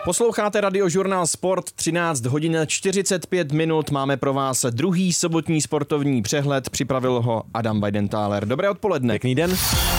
Posloucháte Radiožurnál Sport, 13 hodin 45 minut. Máme pro vás druhý sobotní sportovní přehled. Připravil ho Adam Weidentáler. Dobré odpoledne. Pěkný den.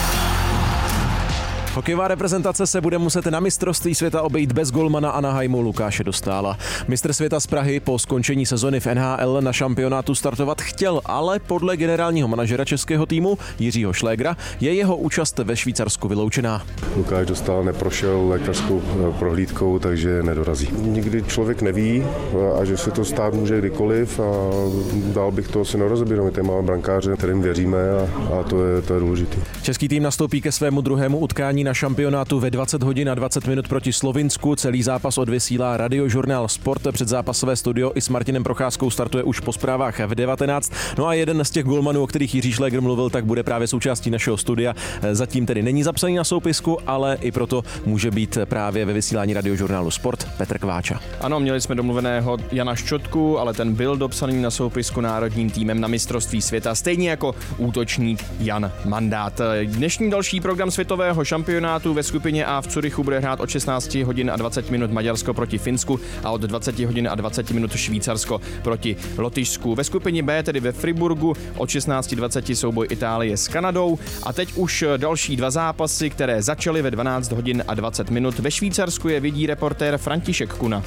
Hokejová reprezentace se bude muset na mistrovství světa obejít bez golmana Anaheimu Lukáše Dostála. Mistr světa z Prahy po skončení sezony v NHL na šampionátu startovat chtěl, ale podle generálního manažera českého týmu Jiřího Šlégra je jeho účast ve Švýcarsku vyloučená. Lukáš Dostál neprošel lékařskou prohlídkou, takže nedorazí. Nikdy člověk neví a že se to stát může kdykoliv a dál bych to asi nerozebíral. My tady máme brankáře, kterým věříme a to je důležité. Český tým nastoupí ke svému druhému utkání na šampionátu ve 20 hodin a 20 minut proti Slovinsku. Celý zápas odvysílá Radiožurnál Sport. Předzápasové studio i s Martinem Procházkou startuje už po zprávách v 19. No a jeden z těch golmanů, o kterých Jiří Šlégr mluvil, tak bude právě součástí našeho studia. Zatím tedy není zapsaný na soupisku, ale i proto může být právě ve vysílání Radiožurnálu Sport Petr Kváča. Ano, měli jsme domluveného Jana Ščotku, ale ten byl dopsaný na soupisku národním týmem na mistrovství světa, stejně jako útočník Jan Mandát. Dnešní další program světového šampionátu ve skupině A v Curychu bude hrát od 16 hodin a 20 minut Maďarsko proti Finsku a od 20 hodin a 20 minut Švýcarsko proti Lotyšsku. Ve skupině B, tedy ve Friburgu, od 16:20 souboj Itálie s Kanadou a teď už další dva zápasy, které začaly ve 12 hodin a 20 minut. Ve Švýcarsku je vidí reportér František Kuna.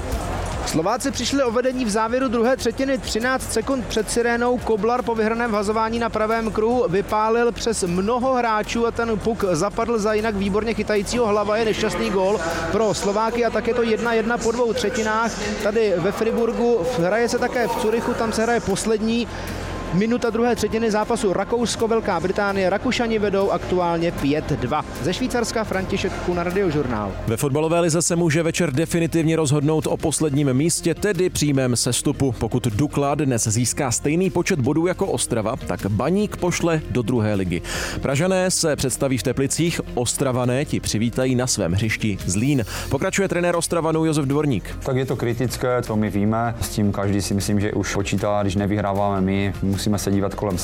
Slováci přišli o vedení v závěru druhé třetiny 13 sekund před sirénou. Koblar po vyhraném vhazování na pravém kruhu vypálil přes mnoho hráčů a ten puk zapadl za jinak výborně chytajícího Hlava. Je nešťastný gól pro Slováky a tak je to 1-1 po dvou třetinách. Tady ve Friburgu hraje se také v Curychu, tam se hraje poslední minuta druhé třetiny zápasu Rakousko, Velká Británie. Rakušani vedou aktuálně 5-2. Ze Švýcarska František Kuna, Radiožurnál. Ve fotbalové lize se může večer definitivně rozhodnout o posledním místě, tedy přímém sestupu. Pokud Dukla dnes získá stejný počet bodů jako Ostrava, tak Baník pošle do druhé ligy. Pražané se představí v Teplicích, Ostravané ti přivítají na svém hřišti Zlín. Pokračuje trenér Ostravanů Josef Dvorník. Tak je to kritické, to my víme. S tím každý si myslím, že už počítá, když nevyhráváme my. Musíme se dívat kolem